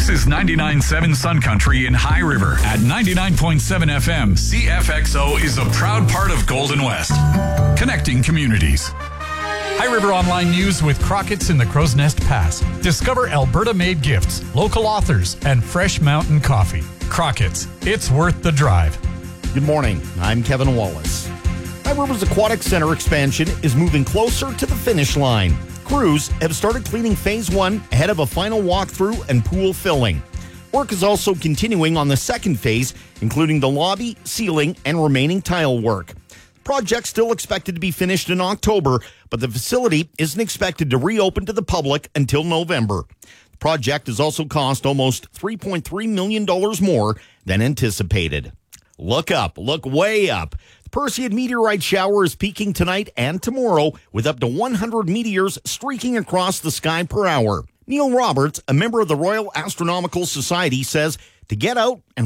This is 99.7 Sun Country in High River. At 99.7 FM, CFXO is a proud part of Golden West, connecting communities. High River Online News with Crockett's in the Crow's Nest Pass. Discover Alberta-made gifts, local authors, and fresh mountain coffee. Crockett's, it's worth the drive. Good morning, I'm Kevin Wallace. High River's Aquatic Center expansion is moving closer to the finish line. Crews have started cleaning Phase 1 ahead of a final walkthrough and pool filling. Work is also continuing on the second phase, including the lobby, ceiling, and remaining tile work. Project still expected to be finished in October, but the facility isn't expected to reopen to the public until November. The project has also cost almost $3.3 million more than anticipated. Look up, look way up. The Perseid meteorite shower is peaking tonight and tomorrow with up to 100 meteors streaking across the sky per hour. Neil Roberts, a member of the Royal Astronomical Society, says to get out and